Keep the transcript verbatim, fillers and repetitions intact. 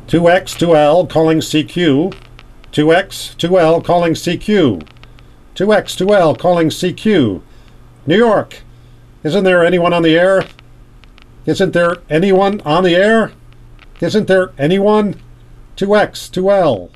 two X, two L calling C Q. two X, two L calling C Q. two X, two L calling C Q. New York, isn't there anyone on the air? Isn't there anyone on the air? Isn't there anyone? two X, two L.